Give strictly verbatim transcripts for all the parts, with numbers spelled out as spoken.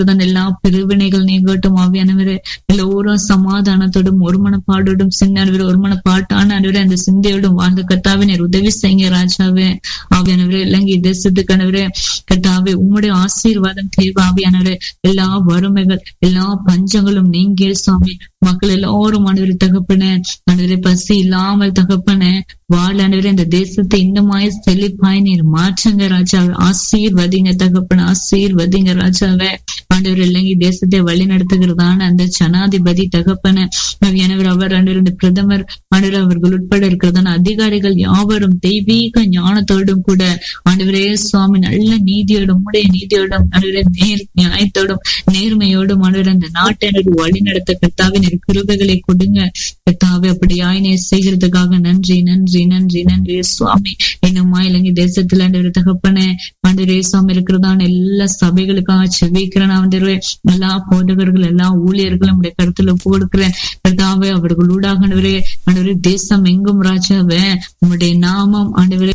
எல்லா பிரிவினைகள் நீங்கட்டும் ஆவியானவரே. எல்லோரும் சமாதானத்தோடும் ஒரு மனப்பாடோடும் சின்ன ஒரு மனப்பாட்டான அனைவரே அந்த சிந்தையோடும் வாழ்ந்த கர்த்தாவினர் உதவி செய்யுங்க ராஜாவே. ஆவியானவரே இலங்கை தேசத்துக்கு ஆண்டவரே கர்த்தாவே உம்முடைய ஆசீர்வாதம் தேவை ஆவியானவரே. எல்லா வறுமைகள் எல்லா பஞ்சங்களும் நீங்கிய சுவாமி. மக்கள் எல்லாரும் ஆண்டவரே தகப்பனே ஆண்டவரே பசி இல்லாமல் தகப்பனே வாழ ஆண்டவரே இந்த தேசத்தை இன்னுமாய் செழிப்பாய் நீர் மாற்றுங்க ராஜாவே. ஆசீர்வதிங்க தகப்பன ஆசீர்வதிங்க ராஜாவே. ஆண்டவர் இலங்கை தேசத்தை வழி நடத்துகிறதான அந்த ஜனாதிபதி தகப்பன ஆவியானவர் அவர் ஆண்டவர் இந்த பிரதமர் ஆண்டவர் அவர்கள் உட்பட இருக்கிறதான அதிகாரிகள் யாவரும் தெய்வீக ஞானத்தோடும் கூட ஆண்டவரே சுவாமி நல்ல நீதியோடும் உடைய நீதியோடும் ஆண்டவரே நேர் நியாயத்தோடும் நேர்மையோடும் ஆண்டவர் அந்த நாட்டை வழி நடத்த கர்த்தாவின் கிருபைகளை கொடுங்க கர்த்தாவே. அப்படியாய் நீர் செய்கிறதுக்காக நன்றி நன்றி நன்றி நன்றி சுவாமி. இன்னுமா இலங்கை தேசத்துல ஆண்டவரே தகப்பனே ஆண்டவரே சுவாமி இருக்கிறதான எல்லா சபைகளுக்காக செபிக்கிறேன் ஆண்டவரே. எல்லா போதகர்கள் எல்லா ஊழியர்களும் உடைய கருத்துல கொடுக்கிறேன் கர்த்தாவே. அவர்கள் ஊடாக ஆண்டவரே ஆண்டவரே தேசம் எங்கும் ராஜாவே உம்முடைய நாமம் ஆண்டவரே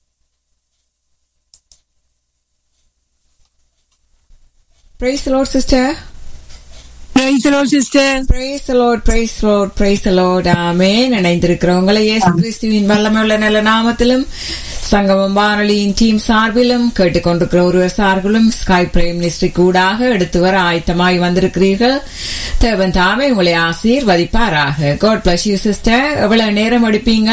Praise the Lord, sister. Praise the Lord, sister. Praise the Lord, praise the Lord, praise the Lord. ஆமென். இணைந்திருக்கிறவங்களை இயேசு கிறிஸ்துவின் வல்லமையுள்ள நல்ல நாமத்திலும் சங்கமம் வானொலியின் டீம் சார்பிலும் கேட்டுக்கொண்டிருக்கிற ஒருவர் சார்பிலும் ஸ்கை பிரேம் மினிஸ்ட்ரி கூடாக எடுத்து வர ஆயத்தமாய் வந்திருக்கிறீர்கள். தேவன் தாமே உங்களை ஆசீர்வதிப்பாராக. God bless you, sister. எவ்வளவு நேரம் எடுப்பீங்க?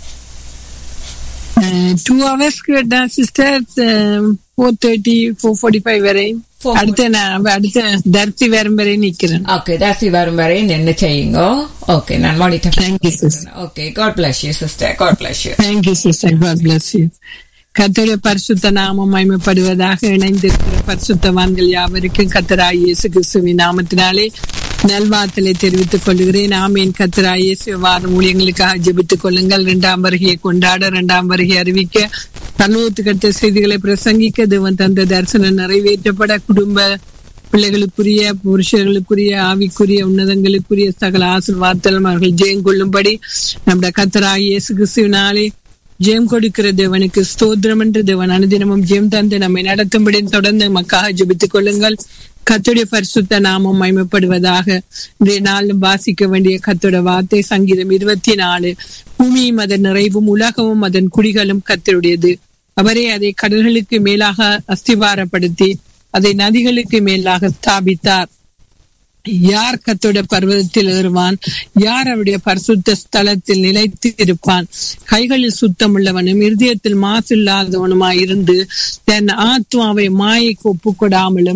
டூ ஹவர்ஸ் கேட்டேன் sister. Four thirty four forty five வரை அடுத்த நான் அடுத்த தர்சி வரும் வரை நிக்கிறேன். ஓகே, தர்சி வரும் வரை நின்று செய்யுங்க. ஓகே, நான் monitor. Thank you sister. Okay, God bless you, sister. God bless you. Thank you sister. God bless you. கர்த்தருடைய பரிசுத்த நாமம் மகிமைப்படுவதாக. இணைந்திருக்கிற பரிசுத்தவான்கள் யாவருக்கும் கர்த்தராகிய இயேசு கிறிஸ்துவின் நாமத்தினாலே நல்வாழ்த்தலை தெரிவித்துக் கொள்கிறேன். ஆமீன். கர்த்தராகிய இயேசு வாரம் ஊழியங்களுக்காக ஜெபித்துக் கொள்ளுங்கள். இரண்டாம் வருகையை கொண்டாட, இரண்டாம் வருகை அறிவிக்க, பரலோகத்துக்கு அடுத்த செய்திகளை பிரசங்கிக்க, தேவன் தந்த தரிசனம் நிறைவேற்றப்பட, குடும்ப பிள்ளைகளுக்குரிய புருஷர்களுக்குரிய ஆவிக்குரிய உன்னதங்களுக்குரிய சகல ஆசீர்வாதங்களும் அவர்கள் ஜெயம் கொள்ளும்படி நம்முடைய கர்த்தராகிய இயேசு கிறிஸ்துவினாலே ஜெயம் கொடுக்கிற தேவனுக்கு ஸ்தோத்திரம் என்று தேவன் அனுதினமும் ஜெயம் தந்து நம்மை நடத்தும்படி தொடர்ந்து நமக்காக ஜெபித்துக் கொள்ளுங்கள். கர்த்தருடைய பரிசுத்த நாமம் மகிமைப்படுவதாக. இன்றைய நாளும் வாசிக்க வேண்டிய கர்த்தருடைய வார்த்தை சங்கீதம் இருபத்தி நாலு. பூமியும் அதன் நிறைவும் உலகமும் அதன் குடிகளும் கர்த்தருடையது. அவரே அதை கடல்களுக்கு மேலாக அஸ்திவாரப்படுத்தி அதை நதிகளுக்கு மேலாக ஸ்தாபித்தார். யார் கர்த்தருடைய பர்வதத்தில் ஏறுவான்? யார் அவருடைய பரிசுத்த ஸ்தலத்தில் நிலைத்து இருப்பான்? கைகளில் சுத்தம் உள்ளவனும் இருதயத்தில் மாசு இல்லாதவனுமாய் இருந்து தன் ஆத்மாவை மாயைக்கு ஒப்புக்கொடாமலும்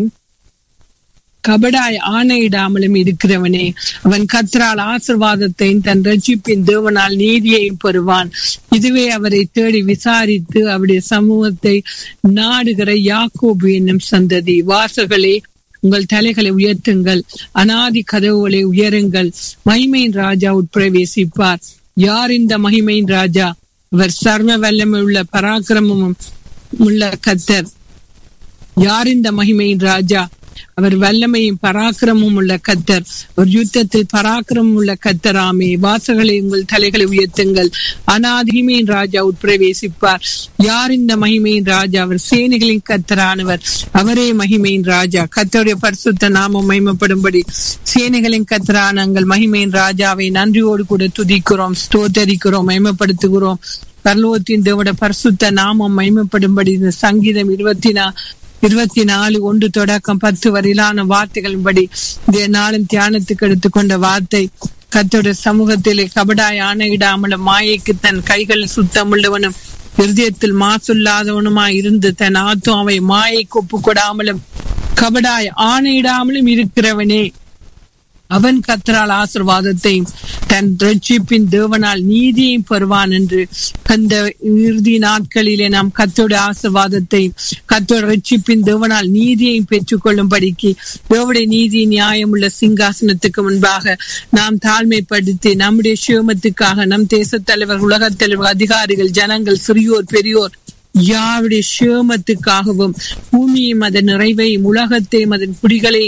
கபடாய் ஆணையிடாமலும் இருக்கிறவனே, அவன் கர்த்தரால் ஆசீர்வாதத்தையும் தன் ரட்சிப்பின் தேவனால் நீதியையும் பெறுவான். இதுவே அவரை தேடி விசாரித்து அவருடைய சமூகத்தை நாடுகிற யாக்கோபு என்னும் சந்ததி. வாசல்களே, உங்கள் தலைகளை உயர்த்துங்கள், அநாதி கதவுகளை உயருங்கள். மகிமையின் ராஜா உட்பிரவேசிப்பார். யார் இந்த மகிமையின் ராஜா? அவர் சர்வ வல்லமை உள்ள பராக்கிரமும் உள்ள கர்த்தர். யார் இந்த மகிமையின் ராஜா? அவர் வல்லமையும் பராக்கிரமும் உள்ள கர்த்தர். ஒரு யுத்தத்தில் பராக்கிரமம் உள்ள கர்த்தராமே. வாசல்களை உங்கள் தலைகளை உயர்த்துங்கள், அநாதிமையின் ராஜா உட்பிரவேசிப்பார். யார் இந்த மகிமையின் ராஜா? அவர் சேனைகளின் கர்த்தரானவர். அவரே மகிமையின் ராஜா. கர்த்தருடைய பரிசுத்த நாமம் மகிமைப்படும்படி சேனைகளின் கர்த்தரான நாங்கள் மகிமையின் ராஜாவை நன்றியோடு கூட துதிக்கிறோம், ஸ்தோத்தரிக்கிறோம், மகிமைப்படுத்துகிறோம். பரலோகத்தின் தேவனுடைய பரிசுத்த நாமம் மகிமைப்படும்படி இந்த சங்கீதம் இருபத்தி நா இருபத்தி நாலு ஒன்று தொடக்கம் பத்து வரையிலான வார்த்தைகளின்படி இந்த நாளும் தியானத்துக்கு எடுத்துக்கொண்ட வார்த்தை, கர்த்தருடைய சமூகத்திலே கபடாய் ஆணையிடாமலும் மாயைக்கு தன் கைகள் சுத்தமுள்ளவனும் இருதயத்தில் மாசுல்லாதவனுமாய் இருந்து தன் ஆத்மாவை மாயைக்கு ஒப்பு கொடாமலும் கபடாய் ஆணையிடாமலும் இருக்கிறவனே, அவன் கர்த்தரால் ஆசீர்வாதத்தையும் தன் ரட்சிப்பின் தேவனால் நீதியையும் பெறுவான் என்று அந்த இறுதி நாட்களிலே நாம் கர்த்தருடைய ஆசீர்வாதத்தையும் கர்த்தருடைய ரட்சிப்பின் தேவனால் நீதியையும் பெற்றுக் கொள்ளும்படிக்கு தேவனுடைய நீதி நியாயம் உள்ள சிங்காசனத்துக்கு முன்பாக நாம் தாழ்மைப்படுத்தி நம்முடைய சுயமத்துக்காக நம் தேச தலைவர், உலகத் தலைவர், அதிகாரிகள், ஜனங்கள், சிறியோர் பெரியோர் யாருடைய சுயமத்துக்காகவும் பூமியும் அதன் நிறைவையும் உலகத்தையும் அதன் குடிகளையும்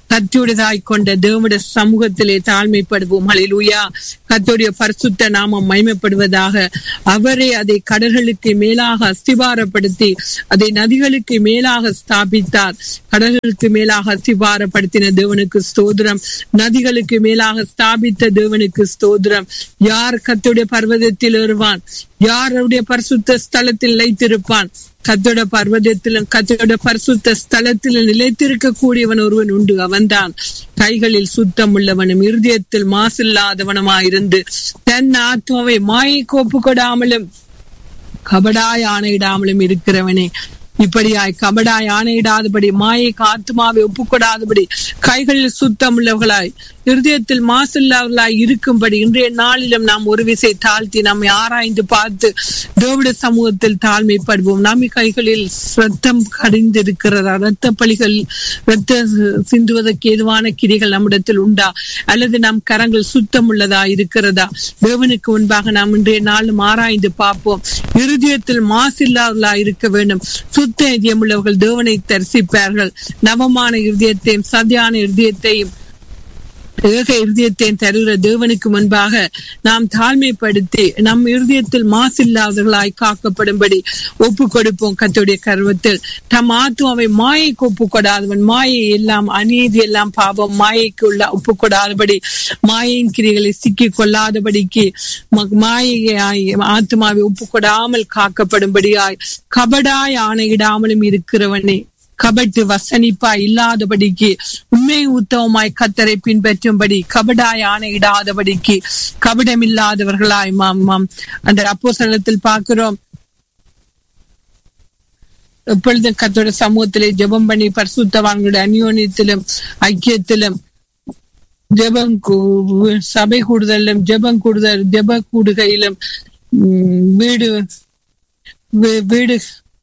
கர்த்தருடையதாய் கொண்ட தேவனுடைய சமூகத்திலே தாழ்மைப்படுவோம். ஹல்லேலூயா. கர்த்தருடைய பரிசுத்த நாமம் மகிமைப்படுவதாக. அவரே அதை கடல்களுக்கு மேலாக அஸ்திபாரப்படுத்தி அதை நதிகளுக்கு மேலாக ஸ்தாபித்தார். கடல்களுக்கு மேலாக அஸ்திபாரப்படுத்தின தேவனுக்கு ஸ்தோத்திரம். நதிகளுக்கு மேலாக ஸ்தாபித்த தேவனுக்கு ஸ்தோத்திரம். யார் கர்த்தருடைய பர்வதத்தில் ஏறுவான்? யார் அவருடைய பரிசுத்த ஸ்தலத்தில் நிலைத்திருப்பான்? கர்த்தருடைய பர்வதத்திலும் கர்த்தருடைய பரிசுத்த ஸ்தலத்திலும் நிலைத்திருக்க கூடியவன் ஒருவன் உண்டு. அவன்தான் கைகளில் சுத்தம் உள்ளவனும் இருதயத்தில் மாசில்லாதவனுமாயிருந்து தன் ஆத்மாவை மாயைக்கு ஒப்பு கொடாமலும் கபடாய் ஆணையிடாமலும் இருக்கிறவனே. இப்படியாய் கபடாய் ஆணையிடாதபடி மாயைக்கு ஆத்மாவை ஒப்புக்கொடாதபடி கைகளில் சுத்தம் உள்ளவர்களாய் இருதயத்தில் மாசில்லாதவர்களாய் இருக்கும்படி இன்றைய நாளிலும் நாம் ஒரு விசை தாழ்த்தி நம்மை ஆராய்ந்து பார்த்து தேவனுடைய சமூகத்தில் தாழ்மைப்படுவோம். நம்ம கைகளில் ரத்தம் கடிந்திருக்கிறதா? ரத்த பலிகள் ரத்த சிந்துவதற்கு ஏதுவான கிரிகள் நம்மிடத்தில் உண்டா? அல்லது நம் கரங்கள் சுத்தம் உள்ளதா இருக்கிறதா? தேவனுக்கு முன்பாக நாம் இன்றைய நாளும் ஆராய்ந்து பார்ப்போம். இருதயத்தில் மாசில்லாதவர்களாய் இருக்க வேண்டும். சுத்த இதயம் உள்ளவர்கள் தேவனை தரிசிப்பார்கள். நவமான இருதயத்தையும் சதியான இருதயத்தையும் ஏக இருதயத்தையும் தருகிற தேவனுக்கு முன்பாக நாம் தாழ்மைப்படுத்தி நம் இருதயத்தில் மாசில்லாதவர்களாய் காக்கப்படும்படி ஒப்பு கொடுப்போம். கர்த்தருடைய கர்வத்தில் தம் ஆத்துமாவை மாயைக்கு ஒப்பு கொடாதவன், மாயை எல்லாம் அநீதி எல்லாம் பாவம், மாயைக்கு உள்ள ஒப்பு கொடாதபடி மாயின் கிரிகளை சிக்கிக் கொள்ளாதபடிக்கு மாயை ஆத்துமாவை ஒப்பு கொடாமல் காக்கப்படும்படியாய் கபடாய் ஆணையிடாமலும் இருக்கிறவனே. கபட்டு வசனிப்பாய் இல்லாதபடிக்கு உண்மை உத்தவமாய் கர்த்தரை பின்பற்றும்படி கபடாய் ஆணையிடாதபடிக்கு கபடமில்லாதவர்களாய் மாம் மாம் அந்த அப்போஸ்தலத்தில் பார்க்கிறோம். எப்பொழுதும் கர்த்தருடைய சமூகத்திலே ஜெபம் பண்ணி பரிசுத்தவான்களுடைய அந்யோன்யத்திலும் ஐக்கியத்திலும் ஜெபம் சபை கூடுதலும் ஜெபம் கூடுதல் ஜெப கூடுகையிலும் வீடு வீடு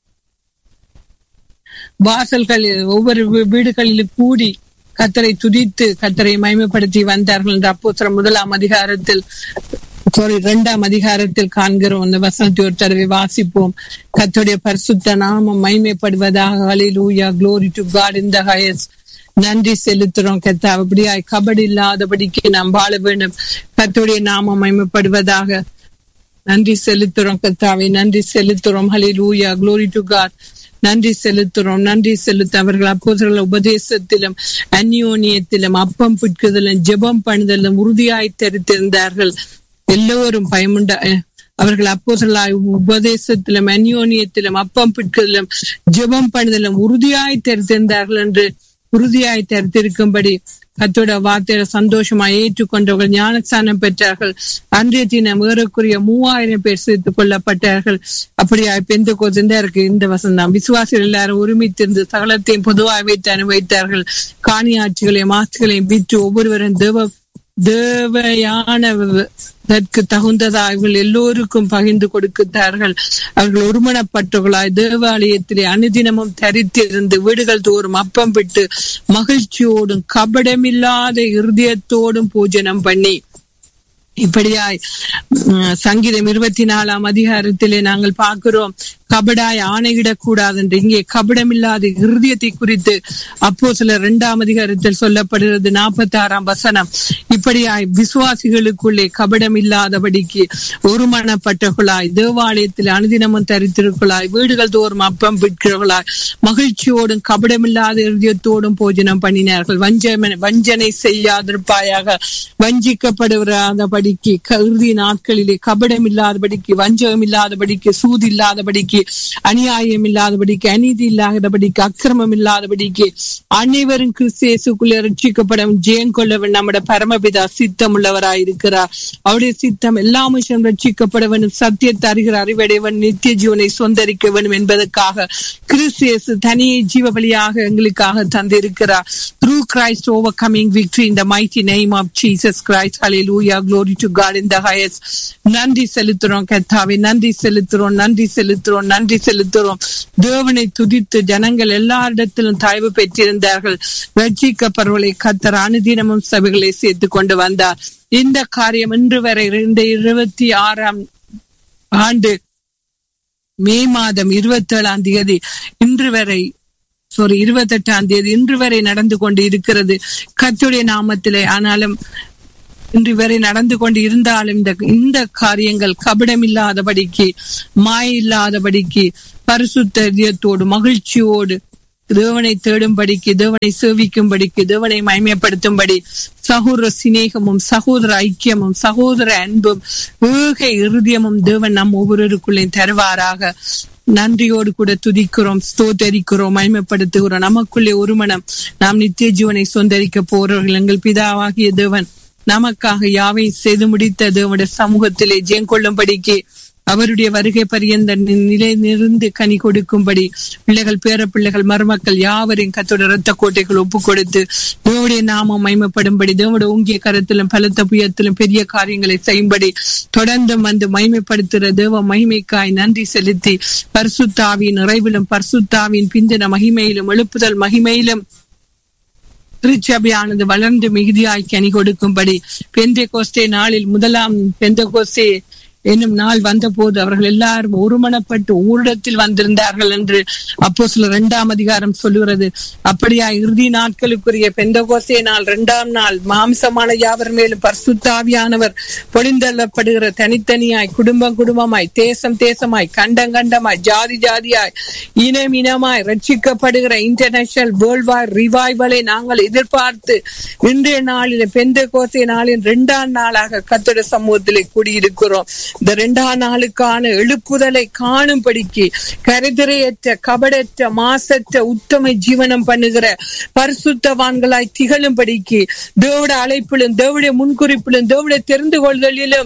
வாசல்களில் ஒவ்வொரு வீடுகளிலும் கூடி கர்த்தரை துதித்து கர்த்தரை மகிமைப்படுத்தி வந்தார்கள் என்று அப்போஸ்தலர் முதலாம் அதிகாரத்தில் சாரி இரண்டாம் அதிகாரத்தில் காண்கிறோம். அந்த வசனத்தை ஒரு தடவை வாசிப்போம். கர்த்தருடைய பரிசுத்த நாமம் மகிமைப்படுவதாக. ஹல்லேலூயா, glory to God in the highest. நன்றி செலுத்துறோம் கர்த்தா. அப்படியாய் கபடி இல்லாதபடிக்கு நாம் வாழ வேண்டும். கர்த்தருடைய நாமம் மகிமைப்படுவதாக. நன்றி செலுத்துறோம் கர்த்தாவே, நன்றி செலுத்துறோம். ஹல்லேலூயா, glory to God. நன்றி செலுத்துறோம், நன்றி செலுத்த அவர்கள் அப்போஸ்தலர் உபதேசத்திலும் அந்யோன்யத்திலும் அப்பம் புட்குதலும் ஜெபம் பண்ணுதலும் உறுதியாய் தரித்திருந்தார்கள். எல்லோரும் பயமுண்ட அவர்கள் அப்போஸ்தலர் உபதேசத்திலும் அந்யோன்யத்திலும் அப்பம் புட்குதலும் ஜெபம் பண்ணுதலும் உறுதியாய் தரித்திருந்தார்கள் என்று உறுதியாய் தரித்திருக்கும்படி கர்த்தருடைய வார்த்தையை சந்தோஷமாய் ஏற்றுக்கொண்டவர்கள் ஞானஸ்நானம் பெற்றார்கள். அன்றைய தினம் ஏறக்குறைய மூவாயிரம் பேர் சேர்த்துக் கொள்ளப்பட்டார்கள். அப்படியா பெந்தெகோஸ்தே இருக்கு இந்த வசனம். விசுவாசிகள் எல்லாரும் ஒருமித்திருந்து சகலத்தையும் பொதுவாக வைத்து அனுபவித்தார்கள். காணியாட்சிகளையும் ஆட்சிகளையும் விற்று ஒவ்வொருவரும் தேவ தேவையானதற்கு தகுந்ததா இவர்கள் எல்லோருக்கும் பகிர்ந்து கொடுக்கிறார்கள். அவர்கள் ஒருமனப்பட்டவர்களாய் தேவாலயத்திலே அனுதினமும் தரித்திருந்து வீடுகள் தோறும் அப்பம் விட்டு மகிழ்ச்சியோடும் கபடமில்லாத இருதயத்தோடும் பூஜனம் பண்ணி இப்படியாய் சங்கீதம் இருபத்தி நாலாம் அதிகாரத்திலே நாங்கள் பார்க்கிறோம். கபடாய் ஆணையிடக்கூடாது என்று இங்கே கபடமில்லாத இருதயத்தை குறித்து அப்போஸ்தலர் இரண்டாம் அதிகாரத்தில் சொல்லப்படுகிறது. நாற்பத்தி ஆறாம் வசனம். இப்படியாய் விசுவாசிகளுக்குள்ளே கபடம் இல்லாதபடிக்கு ஒருமனப்பட்டவர்களாய் தேவாலயத்தில் அனுதினமும் தரித்திருக்களாய் வீடுகள் தோறும் அப்பம் விற்கிறவர்களாய் மகிழ்ச்சியோடும் கபடமில்லாத இருதயத்தோடும் போஜனம் பண்ணினார்கள். வஞ்சனை வஞ்சனை செய்யாதிருப்பாயாக. வஞ்சிக்கப்படுவராதபடிக்கு இறுதி நாட்களிலே கபடம் இல்லாதபடிக்கு வஞ்சகம் இல்லாதபடிக்கு சூது இல்லாதபடிக்கு அநியாயம் இல்லாதபடிக்கு அநீதி இல்லாதபடிக்கு அக்கிரமம் இல்லாதபடிக்கு அனைவரும் கிறிஸ்து இயேசுக்குள்ளே ரட்சிக்கப்படும் ஜெயம் கொள்ளவன் நம்முடைய பரமபிதா சித்தம் உள்ளவராயிருக்கிறார். அவருடைய சித்தம் எல்லா மனுஷனும் ரட்சிக்கப்படவனும் சத்தியத்தை அறிகிற அறிவடைவன் நித்திய ஜீவனை சொந்தரிக்க வேண்டும் என்பதற்காக கிறிஸ்து இயேசு தனியை ஜீவ பலியாக எங்களுக்காக தந்திருக்கிறார். Through Christ overcoming victory in the mighty name of Jesus Christ. Hallelujah, glory to God in the highest. நன்றி செலுத்துறோம் கர்த்தாவே, நன்றி செலுத்துறோம், நன்றி செலுத்துறோம், நன்றி செலுத்துறோம். தேவனை துதித்து ஜனங்கள் எல்லாரிடத்திலும் தயவு பெற்றிருந்தார்கள். ரட்சிக்கப்படுவதை கர்த்தர் அனுதினமும் சபைகளை சேர்த்து கொண்டு வந்தார். இந்த காரியம் இன்று வரை இந்த இருபத்தி ஆறாம் ஆண்டு மே மாதம் இருபத்தி ஏழாம் தேதி இன்று வரை சாரி இருபத்தி எட்டாம் தேதி இன்று வரை நடந்து கொண்டு இருக்கிறது கர்த்தருடைய நாமத்திலே. ஆனாலும் இன்று வரை நடந்து கொண்டு இருந்தாலும் இந்த இந்த காரியங்கள் கபடம் இல்லாதபடிக்கு, மாய இல்லாதபடிக்கு, பரிசுத்தோடு மகிழ்ச்சியோடு தேவனை தேடும்படிக்கு, தேவனை சேவிக்கும்படிக்கு, தேவனை மகிமைப்படுத்தும்படி சகோதர சிநேகமும் சகோதர ஐக்கியமும் சகோதர அன்பும் ஏக இருதயமும் தேவன் நம் ஒவ்வொருவருக்குள்ளே தருவாராக. நன்றியோடு கூட துதிக்கிறோம், ஸ்தோத்தரிக்கிறோம், மகிமைப்படுத்துகிறோம். நமக்குள்ளே ஒரு மனம் நாம் நித்திய ஜீவனை சொந்தரிக்க போறவர்கள் எங்கள் பிதாவாகிய தேவன் நமக்காக யாவை செய்து முடித்த தேவனுடைய சமூகத்திலே ஜெயம் கொள்ளும்படிக்கு அவருடைய வருகை பரியந்த நிலை நிறுந்து கனி கொடுக்கும்படி பிள்ளைகள், பேர பிள்ளைகள், மருமக்கள் யாவரையும் கர்த்தருடைய இரத்த கோட்டைகள் ஒப்பு கொடுத்து தேவனுடைய நாமம் மகிமைப்படும்படி, தேவனுடைய ஓங்கிய கரத்திலும் பலத்த புயத்திலும் பெரிய காரியங்களை செய்யும்படி தொடர்ந்து வந்து மகிமைப்படுத்துகிற தேவ மகிமைக்காய் நன்றி செலுத்தி பரிசுத்தாவின் நிறைவிலும் பரிசுத்தாவின் பிந்தின மகிமையிலும் எழுப்புதல் மகிமையிலும் திருச்சபையானது வளர்ந்து மிகுதியாய் கனி கொடுக்கும்படி பெந்தெகோஸ்தே நாளில் முதலாம் பெந்தெகோஸ்தே என்னும் நாள் வந்த போது அவர்கள் எல்லாரும் ஒருமனப்பட்டு ஊரிடத்தில் வந்திருந்தார்கள் என்று அப்போஸ்தலர் இரண்டாம் அதிகாரம் சொல்லுகிறது. அப்படியா இறுதி நாட்களுக்குரிய பெந்தெகோஸ்தே நாள் இரண்டாம் நாள் மாம்சமான யாவர் மேலும் பரிசுத்த ஆவியானவர் பொழிந்தள்ளப்படுகிற தனித்தனியாய், குடும்பம் குடும்பமாய், தேசம் தேசமாய், கண்டம் கண்டமாய், ஜாதி ஜாதியாய், இனம் இனமாய் ரட்சிக்கப்படுகிற இன்டர்நேஷனல் வேர்ல்ட் வைட் ரிவைவலை நாங்கள் எதிர்பார்த்து இன்றைய நாளில் பெந்தெகோஸ்தே நாளின் இரண்டாம் நாளாக கர்த்தருடைய சமூகத்திலே கூடியிருக்கிறோம். இந்த இரண்டாம் நாளுக்கான எழுப்புதலை காணும்படிக்கு கருதிரையற்ற கபடற்ற மாசற்ற உத்தம ஜீவனம் பண்ணுகிற பரிசுத்தவான்களாய் திகழும்படிக்கு தேவனுடைய அழைப்பிலும் தேவனுடைய முன்குறிப்பிலும் தேவனுடைய தெரிந்து கொள்தலிலும்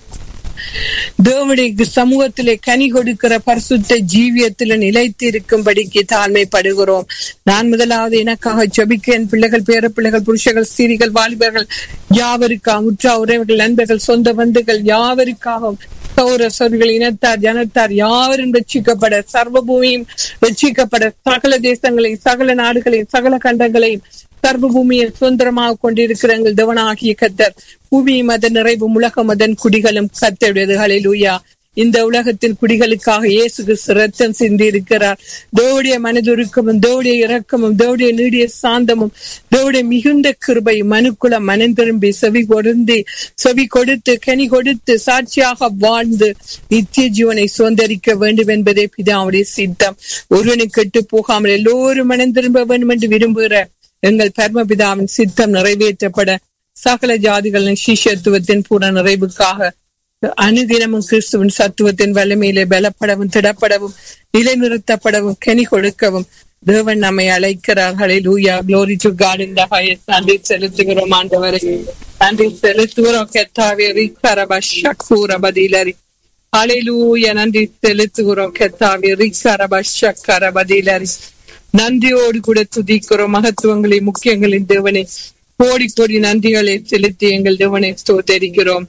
தேவனுடைய சமூகத்திலே கனி கொடுக்கிற பரிசுத்த ஜீவியத்தில நிலைத்து இருக்கும்படிக்கு தாழ்மைப்படுகிறோம். நான் முதலாவது எனக்காக ஜெபிக்க என் பிள்ளைகள், பேர பிள்ளைகள், புருஷர்கள், ஸ்திரீகள், வாலிபர்கள் யாவருக்காக, உற்றா உறவுகள், நண்பர்கள், சொந்த பந்துகள் யாவருக்காகவும், சௌர சோர்கள், இனத்தார், ஜனத்தார் யாவரும் ரட்சிக்கப்பட, சர்வ பூமியும் ரட்சிக்கப்பட, சகல தேசங்களையும் சகல நாடுகளையும் சகல கண்டங்களையும் சர்வ பூமியை சுதந்திரமாக கொண்டிருக்கிற எங்கள் தேவனாகிய கர்த்தர் பூமியும் அதன் நிறைவும் உலகம் அதன் குடிகளும் கர்த்தருடையது. ஹல்லேலூயா. இந்த உலகத்தின் குடிகளுக்காக இயேசு கிறிஸ்து ரத்தம் சிந்தி இருக்கிறார். தேவனுடைய மனதுருக்கமும் தேவனுடைய இரக்கமும் தேவனுடைய நீடிய சாந்தமும் தேவனுடைய மிகுந்த கிருபையும் மனுக்குலம் மனம் திரும்பி செவி கொடுந்து செவி கொடுத்து கனி கொடுத்து சாட்சியாக வாழ்ந்து நித்திய ஜீவனை சுதந்திரிக்க வேண்டும் என்பதே பிதாவுடைய சித்தம். ஒருவனுக்கு கெட்டு போகாமல் எல்லோரும் மனம் திரும்ப வேண்டும் என்று விரும்புகிற எங்கள் பரமபிதாவின் சித்தம் நிறைவேற்றப்பட சகல ஜாதிகளின் சிஷ்யத்துவத்தின் பூர்ண நிறைவுக்காக அனுதினமும் கிறிஸ்துவின் சத்துவத்தின் வலிமையிலே பலப்படவும் திடப்படவும் நிலைநிறுத்தப்படவும் கனி கொடுக்கவும் தேவன் நம்மை அழைக்கிறார். ஹல்லேலூயா. Glory to God in the highest. நன்றி செலுத்துகிறோம் ஆண்டவரே, நன்றி செலுத்துகிறோம் கர்த்தாவே. ரிக்கரபஷக்கூரபதிலரி. ஹல்லேலூயா. நன்றி செலுத்துகிறோம் கர்த்தாவே. ரிக்கரபஷக்கரபதிலரி. நன்றியோடு கூட துதிக்கிறோம். மகத்துவங்களை முக்கியங்களின் தேவனை கோடி கோடி நன்றிகளை செலுத்தி எங்கள் தேவனை ஸ்தோத்தரிக்கிறோம்.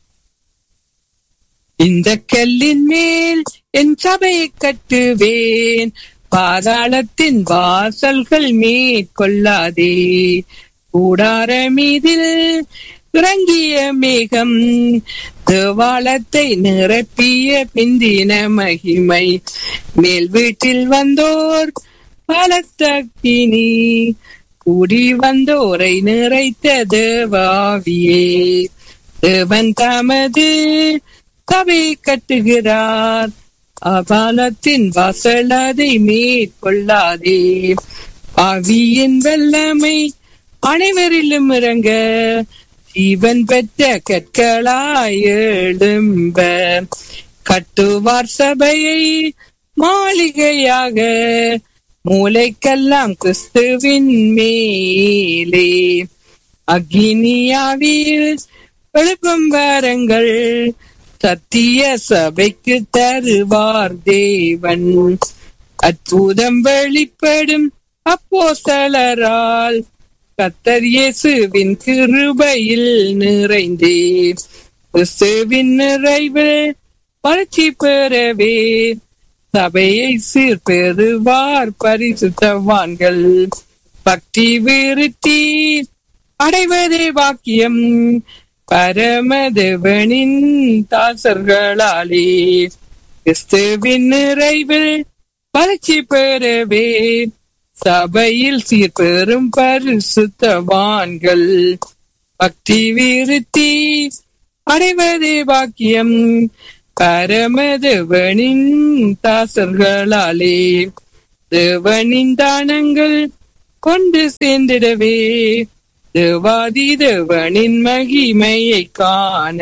இந்த கல்லின் மேல் என் சபையை கட்டுவேன், பாதாளத்தின் வாசல்கள் மேற்கொள்ளாதே. கூடார மீதில் இறங்கிய மேகம் தேவாலத்தை நிரப்பிய பிந்தின மகிமை, மேல் வீட்டில் வந்தோர் பலத்தக்கினி கூடி வந்தோரை நிறைத்த தேவாவியே. தேவன் தமது சபை கட்டுகிறார், அபாலத்தின் வாசல் அதை மேற்கொள்ளாதே. ஆவியின் வல்லமை அனைவரிலும் இறங்க, ஜீவன் பெற்ற கற்களாய் எழும்ப, கட்டுவார் சபையை மாளிகையாக, மூளைக்கெல்லாம் கிறிஸ்துவின் மேலே. அக்னியாவில் எழுப்பும் வரங்கள் சத்திய சபைக்கு தருவார் தேவன். அற்புதம் வெளிப்படும் அப்போஸ்தலரால், கர்த்தர் இயேசுவின் கிருபையில் நிறைந்தே. கிறிஸ்துவின் நிறைவில் வளர்ச்சி பெறவே சபையை சீர்பெறுவார் பரிசுத்தவான்கள். பக்தி விருத்தி அடைவதே வாக்கியம் பரமதேவனின் தாசர்களாலே. கிறிஸ்துவின் நிறைவில் வளர்ச்சி பெறவே சபையில் சீர்பெறும் பரிசுத்தவான்கள் பக்தி விருத்தி அடைவதே பாக்கியம் பரமதேவனின் தாசர்களாலே தேவனின் தானங்கள் கொண்டு சேர்ந்திடவே தேவாதி தேவனின் மகிமையை காண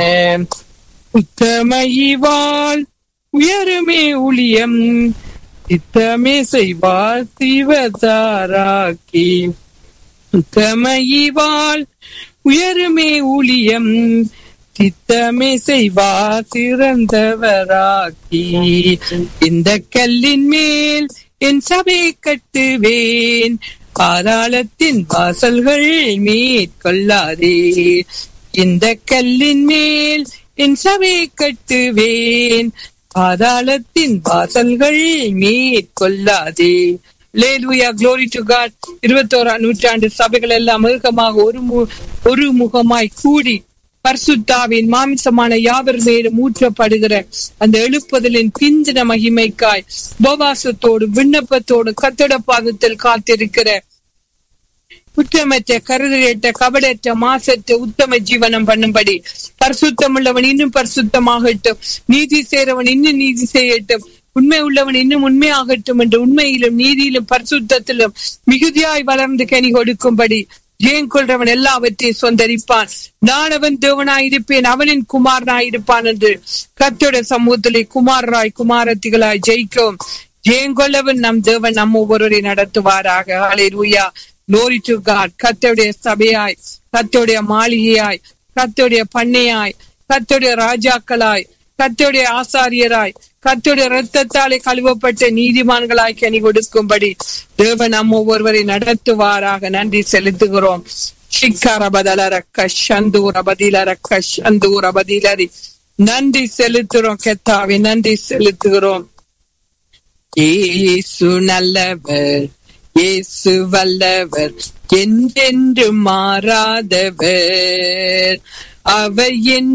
உத்தமைவாள் உயருமே ஊழியம் சித்தமே செய்வார் சிவதாராக்கி உத்தமைவாள் உயருமே ஊழியம் சித்தமே செய்வார் சிறந்தவராக்கி இந்த கல்லின் மேல் என் சபை கட்டுவேன் பாதாளத்தின் வாசல்கள் மேற்கொள்ளாதே இந்த கல்லின் மேல் என் சபை கட்டுவேன் பாதாளத்தின் வாசல்கள் மேற்கொள்ளாதே. Hallelujah, glory to God. இருபத்தோராம் நூற்றாண்டு சபைகள் எல்லாம் ஏகமாக ஒரு ஒரு முகமாய் கூடி பரிசுத்தாவின் மாமிசமான யாவர் மேலும் ஊற்றப்படுகிற அந்த எழுப்புதலின் பிந்தின மகிமைக்காய் உபவாசத்தோடு விண்ணப்பத்தோடு கத்தோட பாதத்தில் காத்திருக்கிற குற்றமற்ற கருதலேற்ற கபடற்ற மாசற்ற உத்தம ஜீவனம் பண்ணும்படி பரிசுத்தம் உள்ளவன் இன்னும் பரிசுத்தமாகட்டும், நீதி செய்றவன் இன்னும் நீதி செய்யட்டும், உண்மை உள்ளவன் இன்னும் உண்மையாகட்டும் என்று உண்மையிலும் நீதியிலும் பரிசுத்தத்திலும் மிகுதியாய் வளர்ந்து கனி கொடுக்கும்படி ஜெயம் கொள்றவன் எல்லாவற்றையும் சொந்தரிப்பான். நான் அவன் தேவனாயிருப்பேன், அவனின் குமாரனாயிருப்பான் என்று கர்த்தருடைய சமூகத்திலே குமாரராய் குமாரத்திகளாய் ஜெயிக்கும் ஜெயம் கொள்ளவன் நம் தேவன் நம் ஒவ்வொருவரை நடத்துவாராக. ஹல்லேலூயா, glory to God. கர்த்தருடைய சபையாய், கர்த்தருடைய மாளிகையாய், கர்த்தருடைய பண்ணையாய், கர்த்தருடைய ராஜாக்களாய், கர்த்தருடைய ஆசாரியராய், கர்த்தருடைய இரத்தத்தாலே கழுவப்பட்ட நீதிமான்களாய் கனி கொடுக்கும்படி தேவன் நம் ஒவ்வொருவரை நடத்துவாராக. நன்றி செலுத்துகிறோம். நன்றி செலுத்துறோம் கர்த்தாவே, நன்றி செலுத்துகிறோம். இயேசு நல்லவர், இயேசு வல்லவர், என்றென்று மாறாதவர், அவர் என்